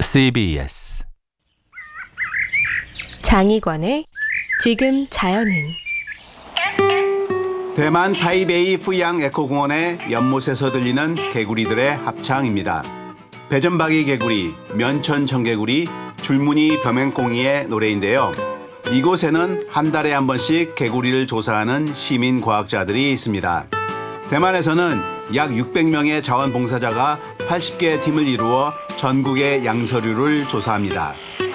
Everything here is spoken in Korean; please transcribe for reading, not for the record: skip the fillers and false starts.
CBS 장희관의 지금 자연은 대만 타이베이 후양 에코공원의 연못에서 들리는 개구리들의 합창입니다. 배전박이 개구리, 면천 청개구리, 줄무늬 벼맹꽁이의 노래인데요. 이곳에는 한 달에 한 번씩 개구리를 조사하는 시민 과학자들이 있습니다. 대만에서는 약 600명의 자원봉사자가 80개의 팀을 이루어 전국의 양서류를 조사합니다.